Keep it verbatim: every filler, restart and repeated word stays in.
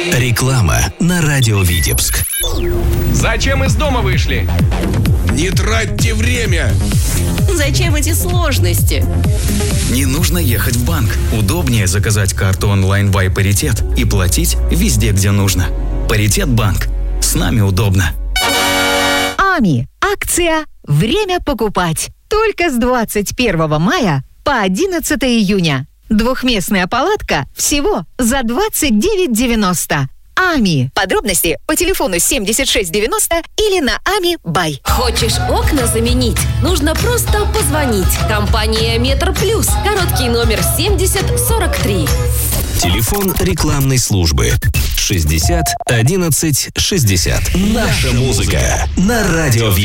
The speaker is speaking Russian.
Реклама на радио Витебск. Зачем из дома вышли? Не тратьте время! Зачем эти сложности? Не нужно ехать в банк. Удобнее заказать карту онлайн by Паритет и платить везде, где нужно. Паритет банк. С нами удобно. АМИ. Акция «Время покупать». Только с двадцать первого мая по одиннадцатого июня. Двухместная палатка всего за двадцать девять девяносто. АМИ. Подробности по телефону семьдесят шесть девяносто или на ами бай. Хочешь окна заменить? Нужно просто позвонить. Компания Метр Плюс. Короткий номер семьдесят сорок три. Телефон рекламной службы шестьдесят одиннадцать шестьдесят. Наша музыка на радио Витебск.